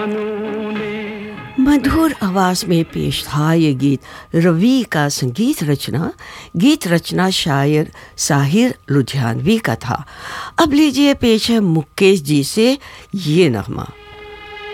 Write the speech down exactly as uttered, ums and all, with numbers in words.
मधुर आवाज़ में पेश था ये गीत रवि का संगीत रचना, गीत रचना शायर साहिर लुधियानवी का था। अब लीजिए पेश है मुकेश जी से ये नगमा।